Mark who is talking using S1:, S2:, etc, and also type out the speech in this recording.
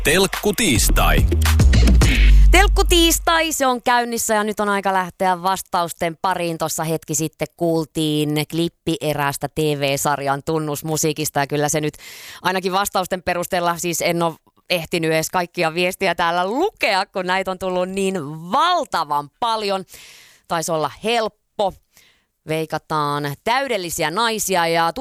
S1: Telkku tiistai.
S2: Telkku tiistai, se on käynnissä ja nyt on aika lähteä vastausten pariin. Tuossa hetki sitten kuultiin klippi eräästä TV-sarjan tunnusmusiikista ja kyllä se nyt ainakin vastausten perusteella, siis en ole ehtinyt edes kaikkia viestiä täällä lukea, kun näitä on tullut niin valtavan paljon. Taisi olla helppo. Veikataan täydellisiä naisia ja